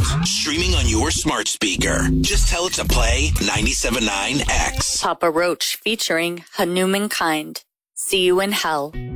streaming on your smart speaker. Just tell it to play 97.9 X. Papa Roach featuring Hanuman Kind. See You in Hell.